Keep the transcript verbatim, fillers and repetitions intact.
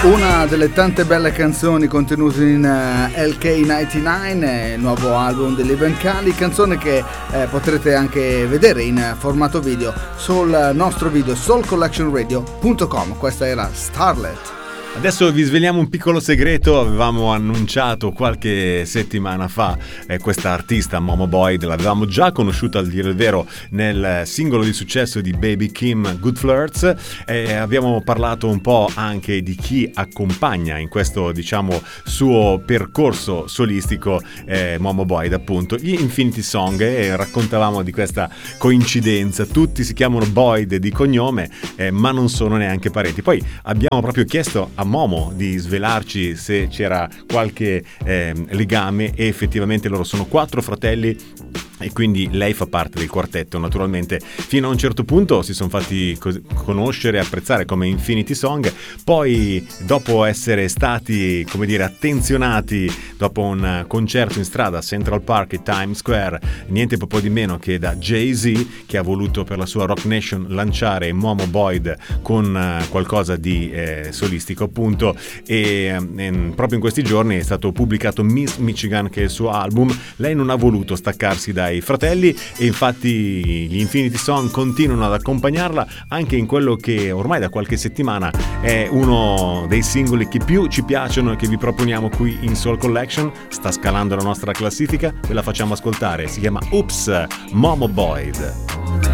Una delle tante belle canzoni contenute in uh, L K novantanove, il nuovo album di Live Cali, canzone che eh, potrete anche vedere in formato video sul nostro video soul collection radio punto com. Questa era Starlet. Adesso vi sveliamo un piccolo segreto. Avevamo annunciato qualche settimana fa eh, questa artista Momo Boyd, l'avevamo già conosciuta al dire il vero nel singolo di successo di Baby Kim, Good Flirts, e abbiamo parlato un po' anche di chi accompagna in questo, diciamo, suo percorso solistico eh, Momo Boyd, appunto gli Infinity Song, e raccontavamo di questa coincidenza. Tutti si chiamano Boyd di cognome eh, ma non sono neanche parenti. Poi abbiamo proprio chiesto a Momo di svelarci se c'era qualche eh, legame, e effettivamente loro sono quattro fratelli e quindi lei fa parte del quartetto. Naturalmente fino a un certo punto si sono fatti co- conoscere e apprezzare come Infinity Song, poi dopo essere stati, come dire, attenzionati dopo un concerto in strada a Central Park e Times Square, niente po' di meno che da Jay-Z, che ha voluto per la sua Rock Nation lanciare Momo Boyd con uh, qualcosa di eh, solistico, appunto, e, e proprio in questi giorni è stato pubblicato Miss Michigan, che è il suo album. Lei non ha voluto staccarsi dai fratelli e infatti gli Infinity Song continuano ad accompagnarla anche in quello che ormai da qualche settimana è uno dei singoli che più ci piacciono e che vi proponiamo qui in Soul Collection. Sta scalando la nostra classifica, ve la facciamo ascoltare, si chiama Oops, Momo Boyd.